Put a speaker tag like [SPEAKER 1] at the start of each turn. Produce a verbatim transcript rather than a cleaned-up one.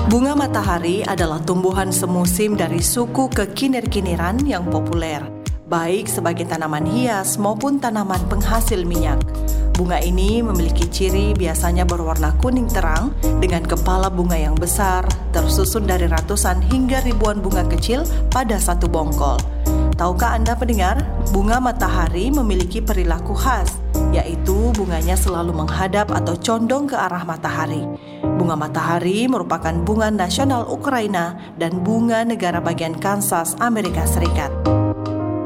[SPEAKER 1] Bunga matahari adalah tumbuhan semusim dari suku kekinir-kiniran yang populer, baik sebagai tanaman hias maupun tanaman penghasil minyak. Bunga ini memiliki ciri biasanya berwarna kuning terang dengan kepala bunga yang besar, tersusun dari ratusan hingga ribuan bunga kecil pada satu bongkol. Tahukah Anda pendengar, bunga matahari memiliki perilaku khas, yaitu bunganya selalu menghadap atau condong ke arah matahari. Bunga matahari merupakan bunga nasional Ukraina dan bunga negara bagian Kansas, Amerika Serikat.